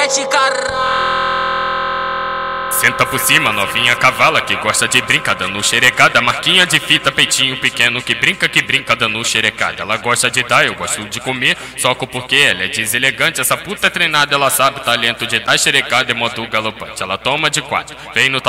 mete caralho. Senta por cima, novinha cavala que gosta de brincar dando xerecada. Marquinha de fita, peitinho pequeno que brinca dando xerecada. Ela gosta de dar, eu gosto de comer, soco porque ela é deselegante. Essa puta é treinada, ela sabe o talento de dar xerecada e modo galopante. Ela toma de quatro, vem no